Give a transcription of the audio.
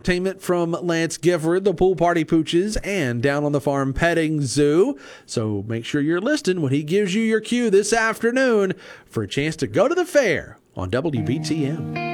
entertainment from Lance Gifford, the Pool Party Pooches, and Down on the Farm Petting Zoo. So make sure you're listening when he gives you your cue this afternoon for a chance to go to the fair on WBTM.